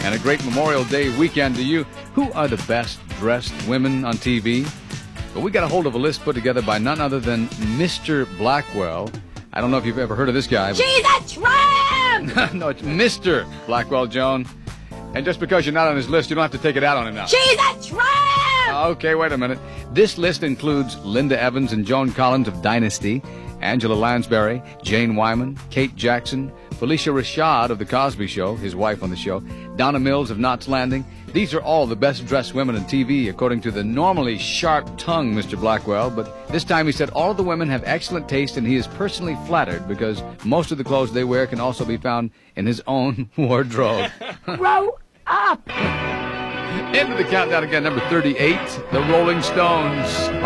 and a great Memorial Day weekend to you. Who are the best dressed women on TV? Well, we got a hold of a list put together by none other than Mr. Blackwell. I don't know if you've ever heard of this guy. She's a tramp! No, it's Mr. Blackwell, Joan. And just because you're not on his list, you don't have to take it out on him now. She's a tramp! Okay, wait a minute. This list includes Linda Evans and Joan Collins of Dynasty, Angela Lansbury, Jane Wyman, Kate Jackson, Felicia Rashad of The Cosby Show, his wife on the show, Donna Mills of Knots Landing. These are all the best-dressed women on TV, according to the normally sharp-tongued Mr. Blackwell. But this time he said all of the women have excellent taste, and he is personally flattered because most of the clothes they wear can also be found in his own wardrobe. Grow up! Into the countdown again, number 38, the Rolling Stones.